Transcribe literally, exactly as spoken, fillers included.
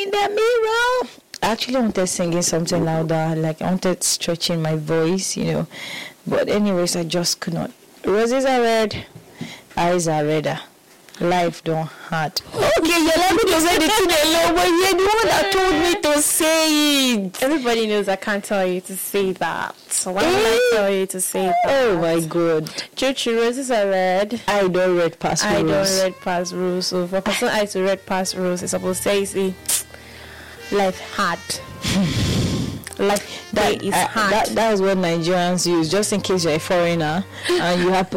in the mirror. I actually wanted singing something louder, like I wanted stretching my voice, you know. But anyways, I just could not. Roses are red, eyes are redder. Life don't hurt. Okay, you're let me to say the thing alone, but you're the one that told me to say it. Everybody knows I can't tell you to say that. So why would I tell you to say that? Oh my God. True, true, roses are red. I don't read past rules. I don't read past rules. So for a person I to read past rules, it's supposed to say, see, life hard. Life that is uh, hard. That, that is what Nigerians use, just in case you're a foreigner and you happen